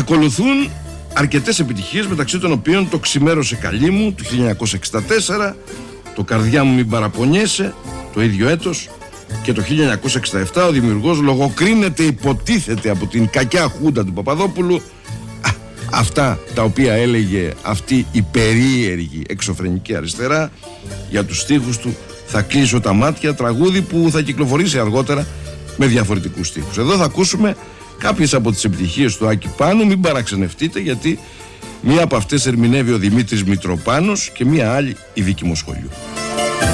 Ακολουθούν αρκετές επιτυχίες, μεταξύ των οποίων το «Ξημέρωσε καλή μου» του 1964, το «Καρδιά μου μην παραπονιέσαι» το ίδιο έτος, και το 1967 ο δημιουργός λογοκρίνεται, υποτίθεται, από την κακιά χούντα του Παπαδόπουλου. Αυτά τα οποία έλεγε αυτή η περίεργη εξωφρενική αριστερά για τους στίχους του «Θα κλείσω τα μάτια», τραγούδι που θα κυκλοφορήσει αργότερα με διαφορετικούς στίχους. Εδώ θα ακούσουμε κάποιες από τις επιτυχίες του Άκη Πάνου. Μην παραξενευτείτε, γιατί μία από αυτές ερμηνεύει ο Δημήτρης Μητροπάνος και μία άλλη η Βίκη Μοσχολιού.